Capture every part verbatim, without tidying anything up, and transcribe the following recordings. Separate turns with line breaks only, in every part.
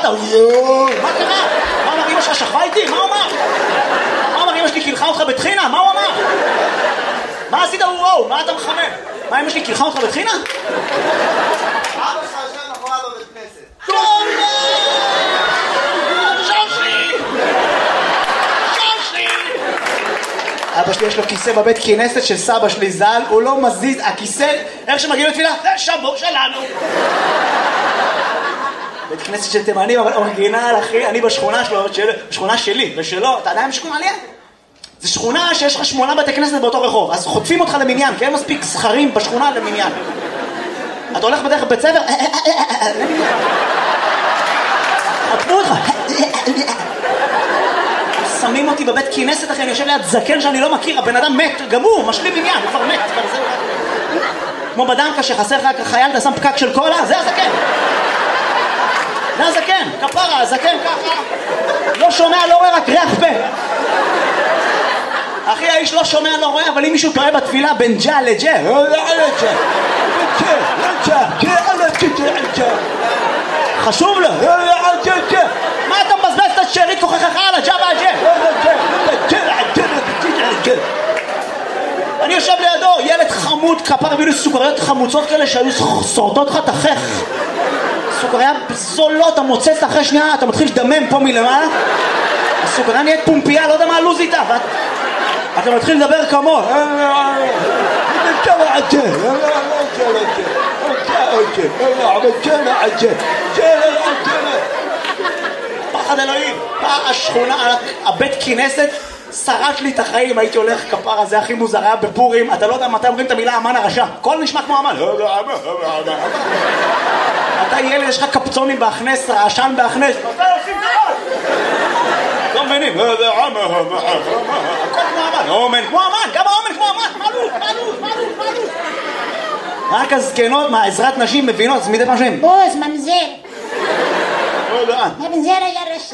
יואו, מה קרה? מה אמר אמא שלך שכבה איתי? מה הוא אמר? מה אמר אמא שלי קילחה אותך בתחינה? מה הוא אמר? מה עשית וואו? מה אתה מחמם? מה אמא שלי קילחה אותך בתחינה?
אבא שלך יושב מאחורי בבית כנסת.
תודה! שושי! שושי! אבא שלי יש לו כיסא בבית כנסת של סבא שלי ז"ל, הוא לא מזיז, הכיסא, איך שמגיעים לתפילה? זה שבור שלנו! בית כנסת של תימנים, אבל אורגינל, אחי, אני בשכונה שלו, בשכונה שלי ושלו, אתה יודע מה שכונה עליה? זה שכונה שיש לך שמונה בתי כנסת באותו רחוב, אז חוטפים אותך למניין, כי אין מספיק זכרים בשכונה למניין. אתה הולך בדרך בית ספר, חוטפו אותך. שמים אותי בבית כנסת, אחי, אני יושב ליד זקן שאני לא מכיר, הבן אדם מת, גם הוא, משלים עניין, הוא כבר מת. כמו בדנקה שחסר לך חייל, אתה שם פקק של קולה, זה הזקן. זה הזקן, כפרה, הזקן ככה. לא שומע, לא רואה, רק ריח פה. אחי, האיש לא שומע, לא רואה, אבל אם מישהו טועה בתפילה בין ג'ה לג'ה, חשוב לו. מה אתה מבזבז את השארית כוחך על הג'ה והג'ה? אני יושב לידו, ילד חמוד, כפר בילו סוכריות חמוצות כאלה שהיו שורטות לך תחך. סוכריה זולות, אתה מוצץ אחרי שנייה, אתה מתחיל לדמם פה מלמעלה. הסוכריה נהיית פומפייה, לא יודע מה הלוז איתה. אתה מתחיל לדבר כמו פחד אלוהים. השכונה, הבית כנסת שרט לי את החיים. הייתי הולך כפרה, זה הכי מוזר, היה בפורים, אתה לא יודע מתי אומרים את המילה אמן הרשע, הכל נשמע כמו אמן. אתה ילד, יש לך קפצונים בהכנס, רעשן בהכנס, מתי עושים דבר? לא מבינים, הכל כמו אמן, אומן כמו אמן, גם האומן כמו אמן, מעלות, מעלות, מעלות, מעלות. רק הזקנות, מה, עזרת נשים מבינות, זה מדי פעם
בוז, ממזר. ממזר היה רשע.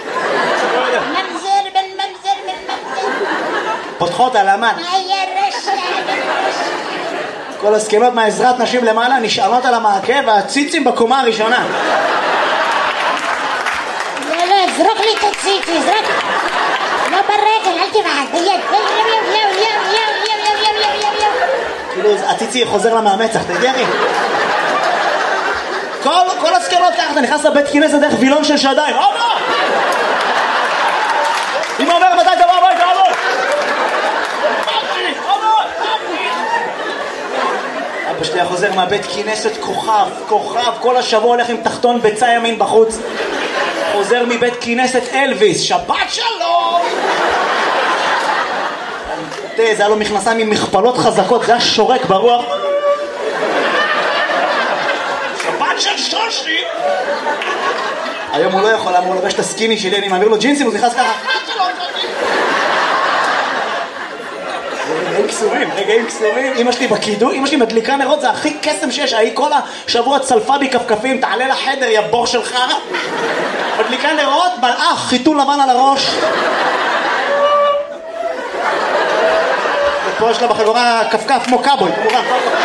ממזר בן ממזר בן ממזר.
פותחות על אמן.
היה רשע בן רשע.
כל הזקנות מהעזרת נשים למעלה נשענות על המעקה והציצים בקומה הראשונה.
לא, לא, זרוק לי את הציצי, זרוק. לא ברגל, אל תבעד, ביד. יו, יו, יו, יו, יו, יו, יו, יו, יו, יו.
כאילו, הציצי חוזר למאמצח, תגיע לי? כל הזקנות ככה, אתה נכנס לבית כנסת דרך וילון של שדיים. אבא! אמא אומר, מתי דבר הביתה, אבא? אבא שלי חוזר מהבית כנסת כוכב, כוכב, כל השבוע הולך עם תחתון ביצה ימין בחוץ. חוזר מבית כנסת אלוויס, שבת שלום! תראה, זה היה לו מכנסיים עם מכפלות חזקות, זה היה שורק ברוח. שבת של שושי! היום הוא לא יכול, הוא לובש את הסקיני שלי, אני מעביר לו ג'ינסים, הוא נכנס ככה. רגעים קסומים, רגעים קסומים. אמא שלי בקידוש, אמא שלי מדליקה נרות, זה הכי קסם שיש. היא כל השבוע צלפה בי כפכפים, תעלה לחדר, יא בור שלך. מדליקה נרות, מלאך, חיתול לבן על הראש. ופה יש לה בחגורה כפכף כמו קאבוי, כמובן.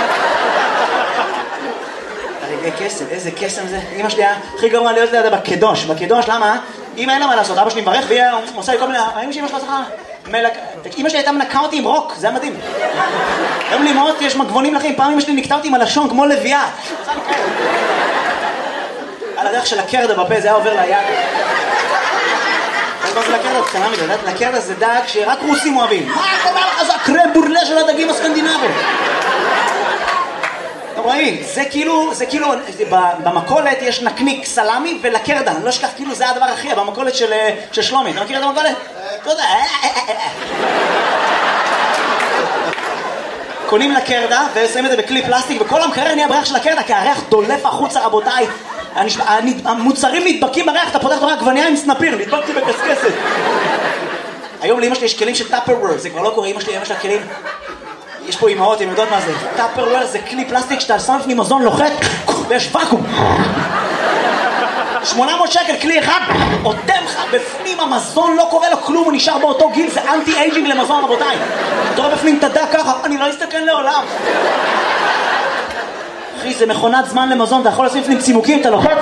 רגעי קסם, איזה קסם זה. אמא שלי הכי גרוע להיות לידה בקדוש. בקדוש, למה? אמא אין לה מה לעשות, אבא שלי מברך והיא עושה לי כל מיני... אמא שלי אמא שלה עושה מלק... אמא שלי הייתה מנקה אותי עם רוק, זה היה מדהים. היום לימות יש מגבונים לכם, פעם אמא שלי נקטה אותי עם הלשון כמו לביאה. על הדרך של הקרדה בפה, זה היה עובר ליד. מה זה לקרדה? קטנה מדי, לקרדה זה דג שרק רוסים אוהבים. מה אתה אומר לך? זה הקרם בורלה של הדגים הסקנדינביים. רואים, זה כאילו, זה כאילו, במקולת יש נקניק סלמי ולקרדה, אני לא אשכח, כאילו זה הדבר הכי, במקולת של שלומי, אתה מכיר את המקולת? תודה. קונים לקרדה ושמים את זה בכלי פלסטיק, וכל המקרר נהיה בריח של הקרדה, כי הריח דולף החוצה, רבותיי. המוצרים נדבקים בריח, אתה פותח רק עגבנייה עם סנפיר, נדבקתי בקסקסת. היום לאמא שלי יש כלים של טאפרוור, זה כבר לא קורה, אמא שלי, אמא שלה כלים. יש פה אמהות, הן יודעות מה זה. טאפרוור זה כלי פלסטיק שאתה שם לפני מזון לוחת ויש ואקום. שמונה מאות שקל, כלי אחד, עודם לך בפנים המזון, לא קורה לו כלום, הוא נשאר באותו גיל, זה אנטי אייג'ינג למזון, רבותיי. אתה רואה בפנים תדע ככה, אני לא אסתכן לעולם. אחי, זה מכונת זמן למזון, אתה יכול לשים לפנים צימוקים, אתה לוחת